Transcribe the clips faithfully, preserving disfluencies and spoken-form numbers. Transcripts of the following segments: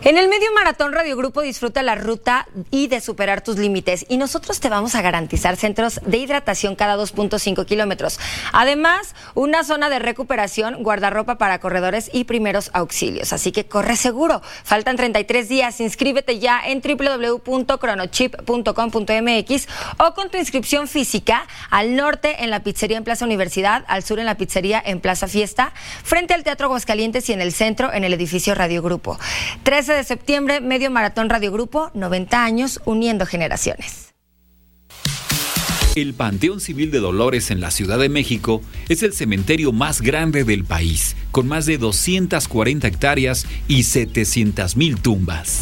En el Medio Maratón Radio Grupo disfruta la ruta y de superar tus límites. Y nosotros te vamos a garantizar centros de hidratación cada dos punto cinco kilómetros. Además, una zona de recuperación, guardarropa para corredores y primeros auxilios. Así que corre seguro. Faltan treinta y tres días. Inscríbete ya en doble u doble u doble u punto cronochip punto com punto m x o con tu inscripción física al norte en la pizzería en Plaza Universidad, al sur en la pizzería en Plaza Fiesta, frente al Teatro Aguascalientes y en el centro en el edificio Radio Grupo. trece de septiembre, Medio Maratón Radio Grupo, noventa años uniendo generaciones. El Panteón Civil de Dolores en la Ciudad de México es el cementerio más grande del país, con más de doscientas cuarenta hectáreas y setecientas mil tumbas.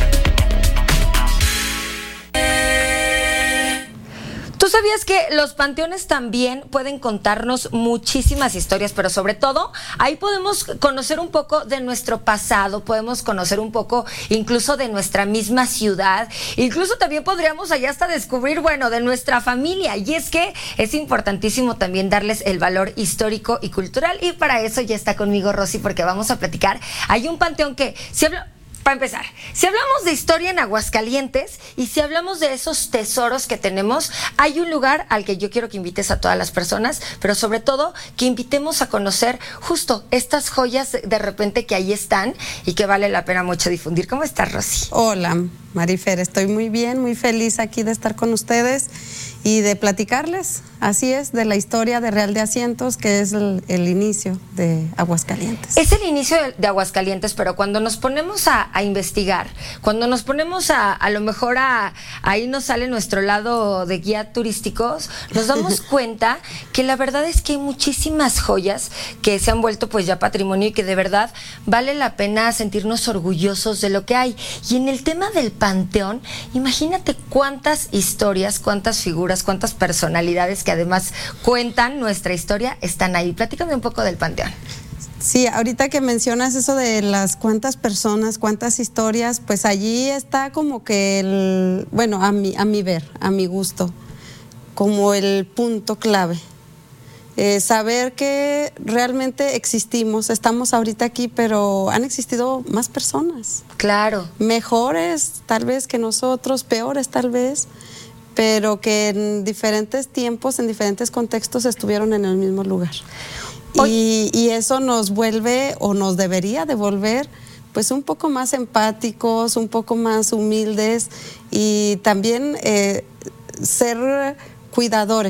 ¿Tú sabías que los panteones también pueden contarnos muchísimas historias, pero sobre todo ahí podemos conocer un poco de nuestro pasado, podemos conocer un poco incluso de nuestra misma ciudad, incluso también podríamos allá hasta descubrir, bueno, de nuestra familia, y es que es importantísimo también darles el valor histórico y cultural, y para eso ya está conmigo Rosy, porque vamos a platicar. Hay un panteón que se habla... Para empezar, si hablamos de historia en Aguascalientes y si hablamos de esos tesoros que tenemos, hay un lugar al que yo quiero que invites a todas las personas, pero sobre todo que invitemos a conocer justo estas joyas de repente que ahí están y que vale la pena mucho difundir. ¿Cómo estás, Rosy? Hola, Marifer, estoy muy bien, muy feliz aquí de estar con ustedes y de platicarles, así es, de la historia de Real de Asientos, que es el, el inicio de Aguascalientes. Es el inicio de, de Aguascalientes, pero cuando nos ponemos a, a investigar, cuando nos ponemos a, a lo mejor a, ahí nos sale nuestro lado de guía turísticos, nos damos cuenta que la verdad es que hay muchísimas joyas que se han vuelto pues ya patrimonio y que de verdad vale la pena sentirnos orgullosos de lo que hay. Y en el tema del panteón, imagínate cuántas historias, cuántas figuras, cuántas personalidades que además cuentan nuestra historia están ahí. Platícame un poco del panteón. Sí, ahorita que mencionas eso de las cuántas personas, cuántas historias, pues allí está como que el, bueno, a mi, a mi ver, a mi gusto, como el punto clave. Eh, saber que realmente existimos, estamos ahorita aquí, pero han existido más personas. Claro. Mejores tal vez que nosotros, peores tal vez, pero que en diferentes tiempos, en diferentes contextos estuvieron en el mismo lugar. Y, y eso nos vuelve, o nos debería devolver, pues un poco más empáticos, un poco más humildes y también eh, ser cuidadores.